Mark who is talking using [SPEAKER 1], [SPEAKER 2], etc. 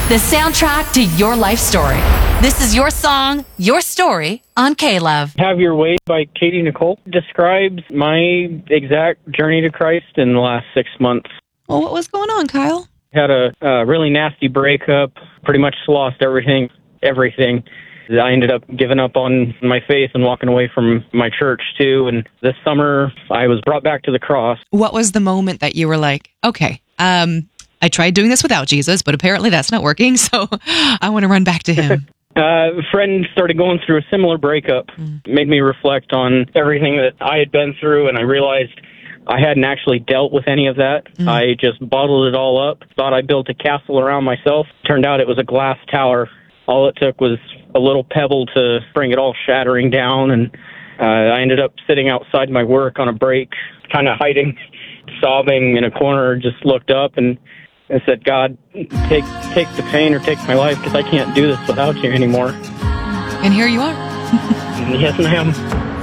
[SPEAKER 1] the soundtrack to your life story. This is your song, your story on K-Love.
[SPEAKER 2] Have Your Way by Katie Nicole describes my exact journey to Christ in the last 6 months.
[SPEAKER 3] Well, what was going on, Kyle?
[SPEAKER 2] Had a really nasty breakup, pretty much lost everything. I ended up giving up on my faith and walking away from my church, too. And this summer, I was brought back to the cross.
[SPEAKER 3] What was the moment that you were like, okay, I tried doing this without Jesus, but apparently that's not working, so I want to run back to him.
[SPEAKER 2] A friend started going through a similar breakup. Made me reflect on everything that I had been through, and I realized I hadn't actually dealt with any of that. I just bottled it all up, thought I built a castle around myself. Turned out it was a glass tower. All it took was a little pebble to bring it all shattering down, and I ended up sitting outside my work on a break, kind of hiding, sobbing in a corner, just looked up and I said, God, take the pain or take my life, because I can't do this without you anymore.
[SPEAKER 3] And here you are.
[SPEAKER 2] Yes, ma'am.